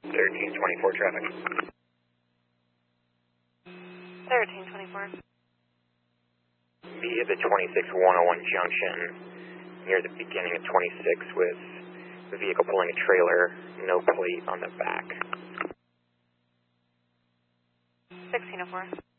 1324 traffic. 1324. Be at the 26101 junction near the beginning of 26 with the vehicle pulling a trailer, no plate on the back. 1604.